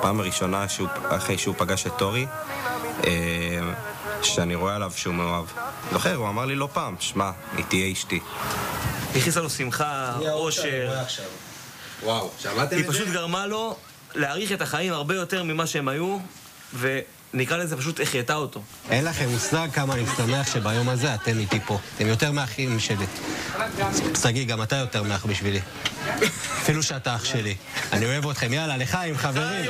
פעם הראשונה אחרי שהוא פגש את טורי, שאני רואה עליו שהוא מאוהב. זוכר, הוא אמר לי לא פעם, שמע, היא תהיה אשתי. הכניסה לו שמחה, אושר. וואו, שמעתם היא את זה? פשוט גרמה לו להעריך את החיים הרבה יותר ממה שהם היו, ונקרא לזה פשוט החייתה אותו. אין לכם מושג כמה אני שמח שביום הזה אתם איתי פה. אתם יותר מאחים שלי. סגי, גם אתה יותר מאח בשבילי. אפילו שאתה אח שלי. אני אוהב אתכם, יאללה, לחיים, חברים.